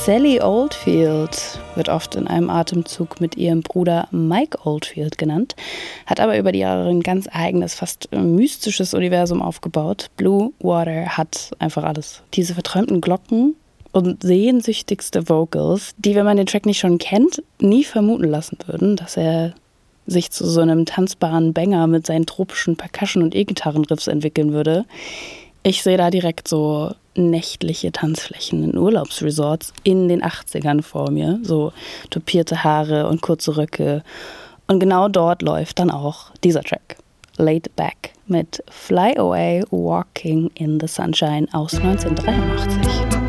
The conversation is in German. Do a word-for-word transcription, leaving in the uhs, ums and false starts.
Sally Oldfield wird oft in einem Atemzug mit ihrem Bruder Mike Oldfield genannt, hat aber über die Jahre ein ganz eigenes, fast mystisches Universum aufgebaut. Blue Water hat einfach alles. Diese verträumten Glocken und sehnsüchtigste Vocals, die, wenn man den Track nicht schon kennt, nie vermuten lassen würden, dass er sich zu so einem tanzbaren Banger mit seinen tropischen Percussion- und E-Gitarrenriffs entwickeln würde. Ich sehe da direkt so nächtliche Tanzflächen in Urlaubsresorts in den achtzigern vor mir. So tupierte Haare und kurze Röcke. Und genau dort läuft dann auch dieser Track. Laid Back mit Fly Away Walking in the Sunshine aus neunzehnhundertdreiundachtzig.